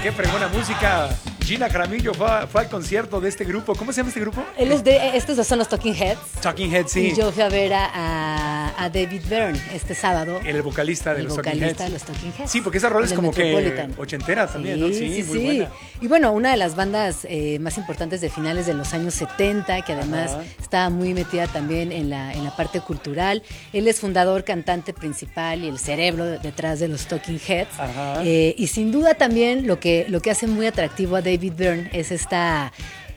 qué fregona música. Gina Jaramillo fue al concierto de este grupo. ¿Cómo se llama este grupo? Estos son los Talking Heads. Talking Heads, sí. Y yo fui a ver a David Byrne este sábado. El vocalista de los Talking Heads. De los Talking Heads. Sí, porque esa rola es como que ochentera también, ¿no? Sí, muy buena. Y bueno, una de las bandas más importantes de finales de los años 70, que además estaba muy metida también en la parte cultural. Él es fundador, cantante principal y el cerebro detrás de los Talking Heads. Y sin duda también lo que hace muy atractivo a David Byrne es esta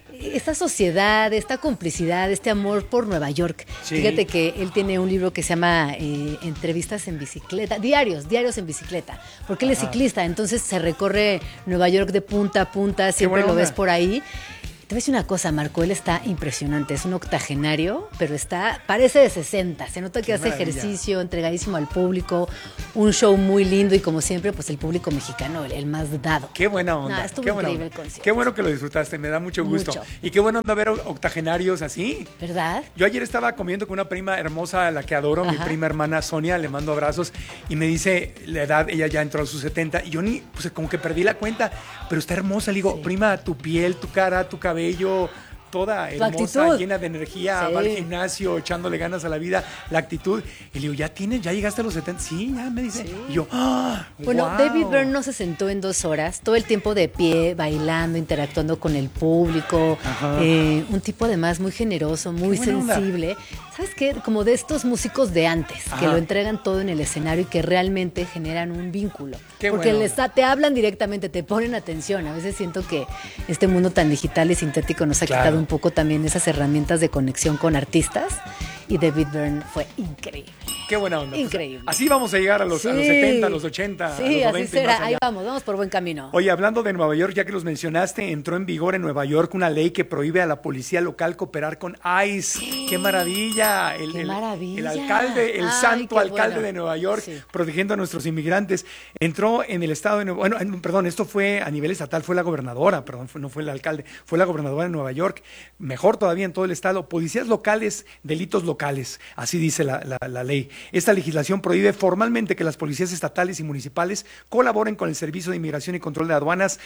sociedad, esta complicidad, este amor por Nueva York. Sí. Fíjate que él tiene un libro que se llama Entrevistas en bicicleta, diarios en bicicleta, porque él es ciclista, entonces se recorre Nueva York de punta a punta, siempre lo ves por ahí. Te voy a decir una cosa, Marco, él está impresionante, es un octogenario, pero parece de 60, se nota que hace ejercicio, entregadísimo al público, un show muy lindo y como siempre, pues el público mexicano, el más dado. Qué buena onda. Estuvo increíble el concierto. Qué bueno que lo disfrutaste, me da mucho gusto. Y qué bueno onda ver octogenarios así. ¿Verdad? Yo ayer estaba comiendo con una prima hermosa, a la que adoro, mi prima hermana Sonia, le mando abrazos, y me dice la edad, ella ya entró a sus 70, y yo pues como que perdí la cuenta, pero está hermosa, le digo, prima, tu piel, tu cara, tu cabello, toda hermosa, llena de energía, va al gimnasio, echándole ganas a la vida, la actitud. Y le digo, ¿ya llegaste a los 70? Sí, ya me dice. Sí. Y yo, bueno, wow. David Byrne no se sentó en 2 horas, todo el tiempo de pie, bailando, interactuando con el público. Un tipo además muy generoso, muy sensible. ¿Sabes qué? Como de estos músicos de antes, que lo entregan todo en el escenario y que realmente generan un vínculo. Porque te hablan directamente, te ponen atención. A veces siento que este mundo tan digital y sintético nos ha quitado un poco también esas herramientas de conexión con artistas. Y David Byrne fue increíble. Qué buena onda. Increíble. Así vamos a llegar a los 70, a los 80, sí, a los 90. Así será. Ahí vamos por buen camino. Oye, hablando de Nueva York, ya que los mencionaste, entró en vigor en Nueva York una ley que prohíbe a la policía local cooperar con ICE. ¡Qué maravilla! ¡Qué maravilla! El alcalde, el santo alcalde de Nueva York, protegiendo a nuestros inmigrantes. Entró en el estado de Nueva York. Bueno, perdón, esto fue a nivel estatal, fue la gobernadora, no fue el alcalde, fue la gobernadora de Nueva York. Mejor todavía en todo el estado. Policías locales, delitos locales. Así dice la ley. Esta legislación prohíbe formalmente que las policías estatales y municipales colaboren con el Servicio de Inmigración y Control de Aduanas,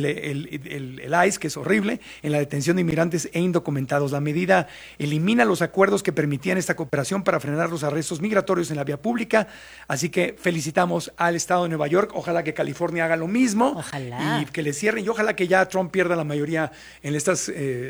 el ICE, que es horrible, en la detención de inmigrantes e indocumentados. La medida elimina los acuerdos que permitían esta cooperación para frenar los arrestos migratorios en la vía pública. Así que felicitamos al estado de Nueva York. Ojalá que California haga lo mismo. Ojalá. Y que le cierren. Y ojalá que ya Trump pierda la mayoría en estas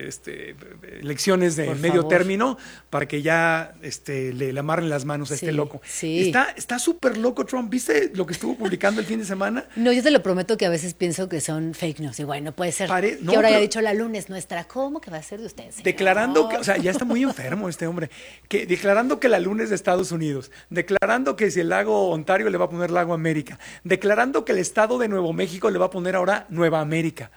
elecciones de medio término, para que ya le amarren las manos a este loco. Sí. Está súper loco Trump. ¿Viste lo que estuvo publicando el fin de semana? No, yo te lo prometo que a veces pienso que son fake news. Y bueno, no puede ser que ahora haya dicho la luna es nuestra. ¿Cómo que va a ser de ustedes, señor? Declarando que, o sea, ya está muy enfermo este hombre. Declarando que la luna es de Estados Unidos. Declarando que si el lago Ontario le va a poner lago América. Declarando que el estado de Nuevo México le va a poner ahora Nueva América.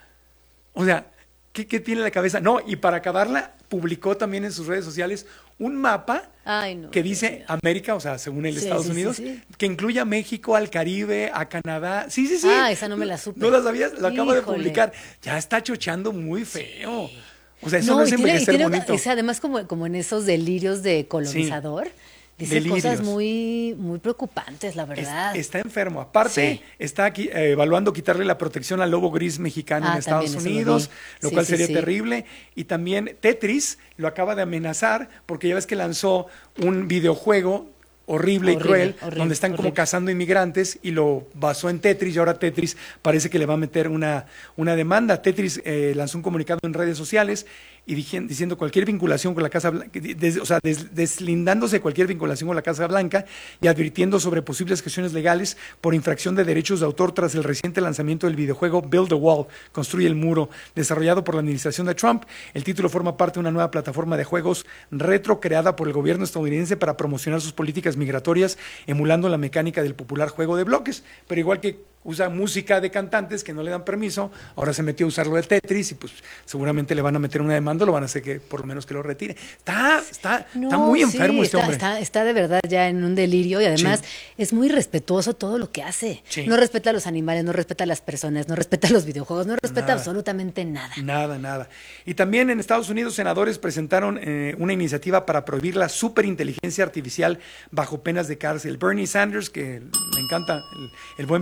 O sea, ¿qué tiene en la cabeza? No, y para acabarla, publicó también en sus redes sociales un mapa que dice América, o sea, según el Estados Unidos, que incluye a México, al Caribe, a Canadá. Sí. Esa no me la supe. ¿No la sabías? Lo acaba de publicar. Ya está chocheando muy feo. O sea, eso no es envejecer bonito. Además, como en esos delirios de colonizador. Dice cosas muy, muy preocupantes, la verdad. Está enfermo. Aparte, está aquí evaluando quitarle la protección al lobo gris mexicano en Estados Unidos, lo cual sería terrible. Y también Tetris lo acaba de amenazar porque ya ves que lanzó un videojuego horrible y cruel, donde están como cazando inmigrantes, y lo basó en Tetris, y ahora Tetris parece que le va a meter una demanda. Tetris lanzó un comunicado en redes sociales y diciendo cualquier vinculación con la Casa Blanca, deslindándose de cualquier vinculación con la Casa Blanca y advirtiendo sobre posibles acciones legales por infracción de derechos de autor tras el reciente lanzamiento del videojuego Build the Wall, Construye el Muro, desarrollado por la administración de Trump. El título forma parte de una nueva plataforma de juegos retro creada por el gobierno estadounidense para promocionar sus políticas migratorias, emulando la mecánica del popular juego de bloques, pero igual que usa música de cantantes que no le dan permiso, ahora se metió a usarlo de Tetris y pues seguramente le van a meter una demanda, lo van a hacer que por lo menos que lo retire. Está muy enfermo este hombre. Está de verdad ya en un delirio y además es muy respetuoso todo lo que hace. No respeta a los animales, no respeta a las personas, no respeta a los videojuegos, no respeta absolutamente nada. Nada. Y también en Estados Unidos, senadores presentaron una iniciativa para prohibir la superinteligencia artificial bajo penas de cárcel. Bernie Sanders, que me encanta, el buen Bernie Sanders,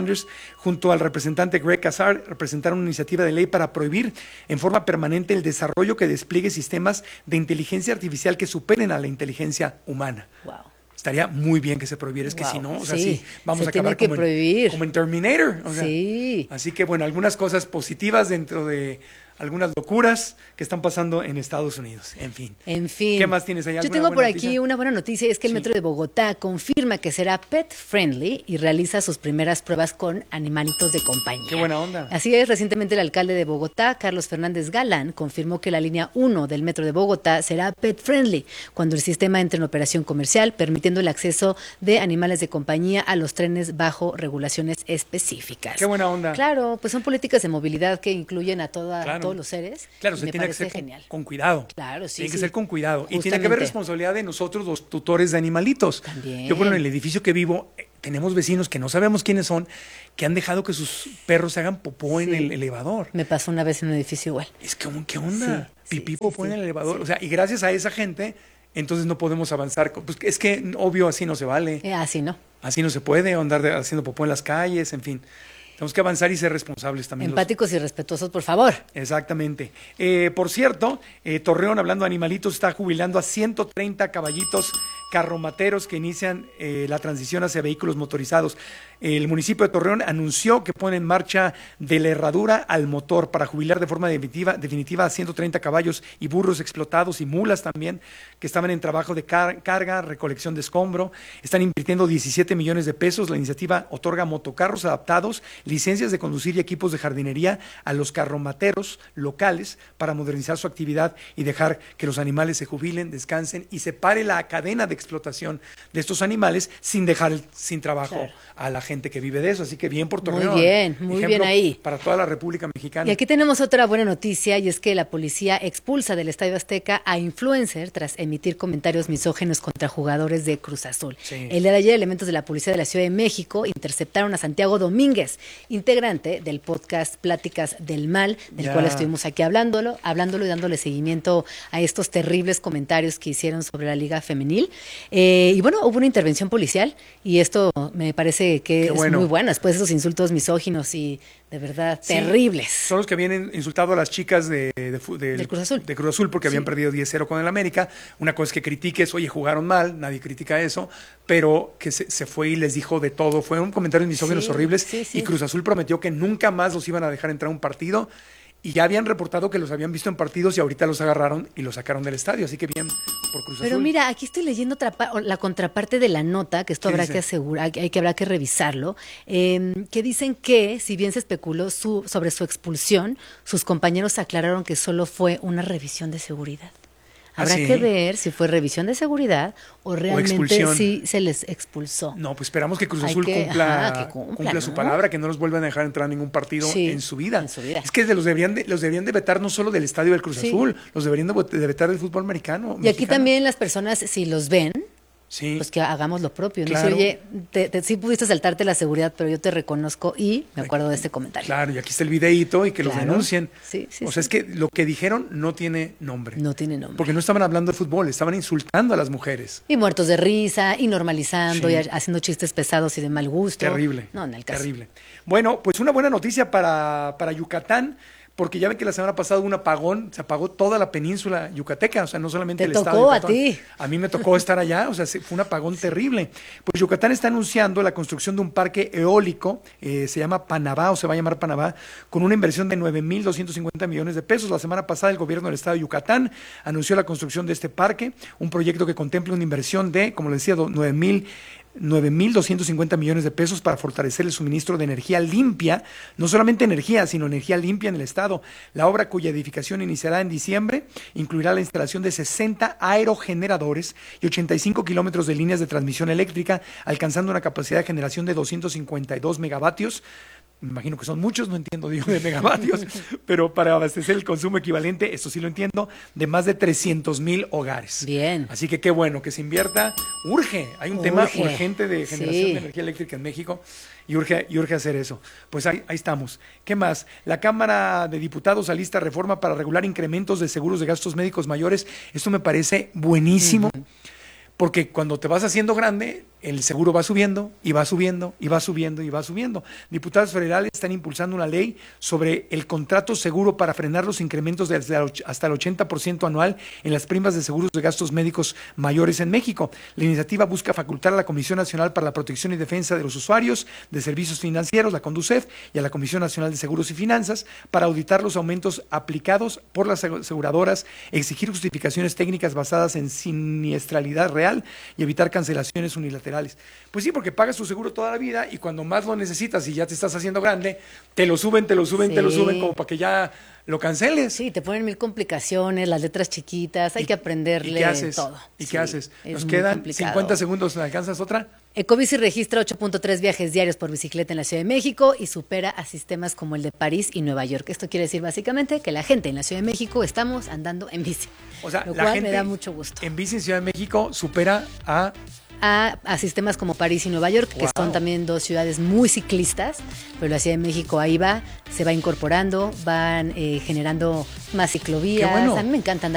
Saunders, junto al representante Greg Casar, presentaron una iniciativa de ley para prohibir en forma permanente el desarrollo que despliegue sistemas de inteligencia artificial que superen a la inteligencia humana. Wow. Estaría muy bien que se prohibiera, es que si no, o sea, sí, vamos a acabar como en Terminator. O sea, sí. Así que bueno, algunas cosas positivas dentro de algunas locuras que están pasando en Estados Unidos. En fin. ¿Qué más tienes ahí? Yo tengo por aquí una buena noticia, es que el Metro de Bogotá confirma que será pet friendly y realiza sus primeras pruebas con animalitos de compañía. Qué buena onda. Así es, recientemente el alcalde de Bogotá, Carlos Fernández Galán, confirmó que la línea 1 del Metro de Bogotá será pet friendly cuando el sistema entre en operación comercial, permitiendo el acceso de animales de compañía a los trenes bajo regulaciones específicas. Qué buena onda. Claro, pues son políticas de movilidad que incluyen a todos los seres. Claro, se tiene que ser con cuidado. Claro, sí. Tiene que ser con cuidado. Justamente. Y tiene que haber responsabilidad de nosotros, los tutores de animalitos. También. Yo, bueno, en el edificio que vivo, tenemos vecinos que no sabemos quiénes son, que han dejado que sus perros se hagan popó en el elevador. Me pasó una vez en un edificio igual. Es que, ¿qué onda? Pipí, popó en el elevador. O sea, y gracias a esa gente, entonces no podemos avanzar. Pues es que, obvio, así no se vale. Así no. Así no se puede andar haciendo popó en las calles, en fin. Tenemos que avanzar y ser responsables también. Empáticos y respetuosos, por favor. Exactamente. Por cierto, Torreón, hablando de animalitos, está jubilando a 130 caballitos carromateros que inician la transición hacia vehículos motorizados. El municipio de Torreón anunció que pone en marcha de la herradura al motor para jubilar de forma definitiva a 130 caballos y burros explotados y mulas también que estaban en trabajo de carga, recolección de escombro. Están invirtiendo 17 millones de pesos. La iniciativa otorga motocarros adaptados, licencias de conducir y equipos de jardinería a los carromateros locales para modernizar su actividad y dejar que los animales se jubilen, descansen y se pare la cadena de explotación de estos animales sin dejar sin trabajo a la gente que vive de eso. Así que bien por Torreón. Muy bien ahí. Para toda la República Mexicana. Y aquí tenemos otra buena noticia, y es que la policía expulsa del Estadio Azteca a influencer tras emitir comentarios misóginos contra jugadores de Cruz Azul. Sí. El día de ayer, elementos de la Policía de la Ciudad de México interceptaron a Santiago Domínguez, integrante del podcast Pláticas del Mal, del cual estuvimos aquí hablándolo y dándole seguimiento a estos terribles comentarios que hicieron sobre la Liga Femenil. Y bueno, hubo una intervención policial y esto me parece que es muy bueno, después de esos insultos misóginos y de verdad terribles. Son los que habían insultado a las chicas del Cruz Azul. De Cruz Azul porque habían perdido 10-0 con el América. Una cosa es que critiques, oye, jugaron mal, nadie critica eso, pero que se fue y les dijo de todo. Fue un comentario misóginos horribles y Cruz Azul prometió que nunca más los iban a dejar entrar a un partido. Y ya habían reportado que los habían visto en partidos y ahorita los agarraron y los sacaron del estadio. Así que bien por Cruz Azul. Pero mira, aquí estoy leyendo la contraparte de la nota, que esto habrá que habrá que revisarlo, que dicen que, si bien se especuló sobre su expulsión, sus compañeros aclararon que solo fue una revisión de seguridad. Habrá que ver si fue revisión de seguridad o realmente sí se les expulsó. No, pues esperamos que Cruz Azul cumpla su palabra, que no los vuelvan a dejar entrar a ningún partido en su vida. Es que los deberían de vetar no solo del estadio del Cruz Azul, los deberían de vetar del fútbol americano. Y aquí también las personas, si los ven, pues que hagamos lo propio. Claro. Dice, oye, sí pudiste saltarte la seguridad, pero yo te reconozco y me acuerdo de este comentario. Claro, y aquí está el videíto y que los denuncien. Sí, o sea, es que lo que dijeron no tiene nombre. No tiene nombre. Porque no estaban hablando de fútbol, estaban insultando a las mujeres. Y muertos de risa, y normalizando, y haciendo chistes pesados y de mal gusto. Terrible. No, en el caso. Terrible. Bueno, pues una buena noticia para Yucatán, porque ya ven que la semana pasada hubo un apagón, se apagó toda la península yucateca, o sea, no solamente el estado de Yucatán. ¿Te tocó a ti? A mí me tocó estar allá, o sea, fue un apagón terrible. Pues Yucatán está anunciando la construcción de un parque eólico, se llama Panabá, o se va a llamar Panabá, con una inversión de 9,250 millones de pesos. La semana pasada el gobierno del estado de Yucatán anunció la construcción de este parque, un proyecto que contempla una inversión de, como les decía, 9,250 millones de pesos para fortalecer el suministro de energía limpia, no solamente energía, sino energía limpia en el estado. La obra, cuya edificación iniciará en diciembre, incluirá la instalación de 60 aerogeneradores y 85 kilómetros de líneas de transmisión eléctrica, alcanzando una capacidad de generación de 252 megavatios. Me imagino que son muchos, no entiendo de megavatios, pero para abastecer el consumo equivalente, esto sí lo entiendo, de más de 300,000 hogares. Bien. Así que qué bueno que se invierta. Urge, hay un tema urgente de generación de energía eléctrica en México y urge hacer eso. Pues ahí estamos. ¿Qué más? La Cámara de Diputados alista reforma para regular incrementos de seguros de gastos médicos mayores. Esto me parece buenísimo. porque cuando te vas haciendo grande, el seguro va subiendo y va subiendo y va subiendo y va subiendo. Diputados federales están impulsando una ley sobre el contrato seguro para frenar los incrementos de hasta el 80% anual en las primas de seguros de gastos médicos mayores en México. La iniciativa busca facultar a la Comisión Nacional para la Protección y Defensa de los Usuarios de Servicios Financieros, la CONDUCEF, y a la Comisión Nacional de Seguros y Finanzas para auditar los aumentos aplicados por las aseguradoras, exigir justificaciones técnicas basadas en siniestralidad real y evitar cancelaciones unilaterales. Pues sí, porque pagas tu seguro toda la vida y cuando más lo necesitas y ya te estás haciendo grande, te lo suben como para que ya lo canceles. Sí, te ponen 1000 complicaciones, las letras chiquitas, hay que aprenderle todo. ¿Y qué haces? Nos quedan complicado. 50 segundos, ¿me alcanzas otra? Ecobici registra 8.3 viajes diarios por bicicleta en la Ciudad de México y supera a sistemas como el de París y Nueva York. Esto quiere decir básicamente que la gente en la Ciudad de México estamos andando en bici. O sea, lo la cual gente me da mucho gusto. En bici en Ciudad de México supera a sistemas como París y Nueva York, que son también dos ciudades muy ciclistas, pero la Ciudad de México ahí va, se va incorporando, van generando más ciclovías. A mí me encanta andar